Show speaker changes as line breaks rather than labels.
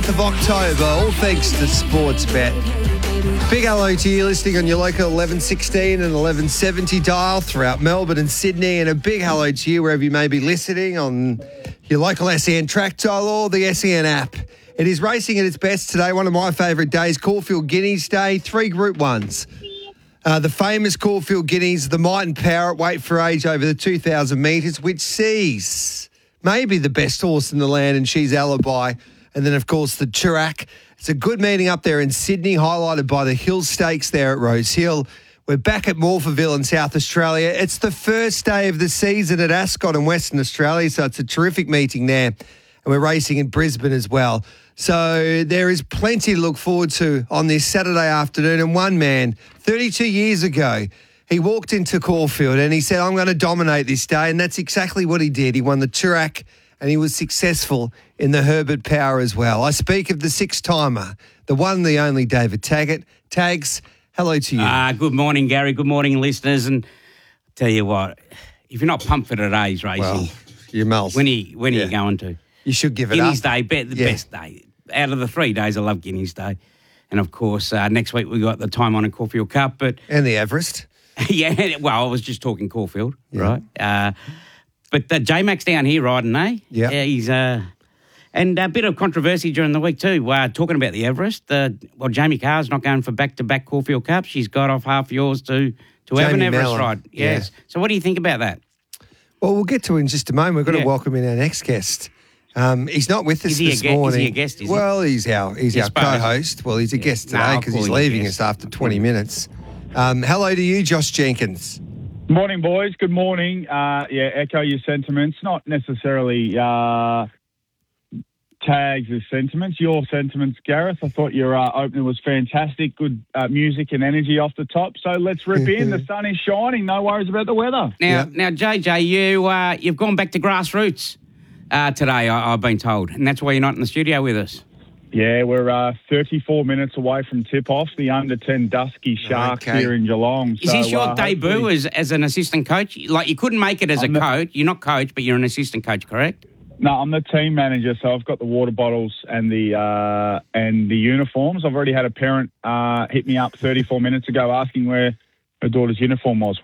of October, all thanks to Sportsbet. Big hello to you listening on your local 1116 and 1170 dial throughout Melbourne and Sydney, and a big hello to you wherever you may be listening on your local SEN track dial or the SEN app. It is racing at its best today, one of my favourite days, Caulfield Guineas Day, 3 Group 1s. The famous Caulfield Guineas, the Might and Power at weight for age over the 2,000 metres, which sees maybe the best horse in the land, and she's Alibi. And then, of course, the Chirac. It's a good meeting up there in Sydney, highlighted by the Hill Stakes there at Rose Hill. We're back at Morphettville in South Australia. It's the first day of the season at Ascot in Western Australia, so it's a terrific meeting there. And we're racing in Brisbane as well. So there is plenty to look forward to on this Saturday afternoon. And one man, 32 years ago, he walked into Caulfield and he said, I'm going to dominate this day. And that's exactly what he did. He won the Chirac and he was successful in the Herbert Power as well. I speak of the six-timer, the one, the only David Taggart. Tags, hello to you.
Good morning, Gary. Good morning, listeners. And I tell you what, if you're not pumped for today's racing,
Well, you're Mels.
when are you going to?
You should give it
Guineas
up.
Day, best day. Out of the 3 days, I love Guineas Day. And, of course, next week we got the Time Honoured Caulfield Cup. But
And the Everest.
yeah, well, I was just talking Caulfield, right? But J-Mac's down here riding, eh?
Yeah.
He's and a bit of controversy during the week too. Talking about the Everest, Jamie Carr's not going for back-to-back Caulfield Cups. She's got off half yours to have an Everest
Mellon.
ride. Yes. Yeah. So what do you think about that?
Well, we'll get to it in just a moment. We've got to welcome in our next guest. He's not with us this morning.
Is he a guest?
Well, he's our co-host. Well, he's a guest today because he's leaving us after 20 minutes. Hello to you, Josh Jenkins.
Morning, boys. Good morning. Echo your sentiments. Not necessarily Tags' sentiments. Your sentiments, Gareth. I thought your opening was fantastic. Good music and energy off the top. So let's rip in. The sun is shining. No worries about the weather.
Now, JJ, you've gone back to grassroots today, I've been told, and that's why you're not in the studio with us.
Yeah, we're 34 minutes away from tip-off, the under-10 Dusky Sharks here in Geelong.
Is this your debut as an assistant coach? Like, you couldn't make it as a coach. You're not coach, but you're an assistant coach, correct?
No, I'm the team manager, so I've got the water bottles and the uniforms. I've already had a parent hit me up 34 minutes ago asking where her daughter's uniform was.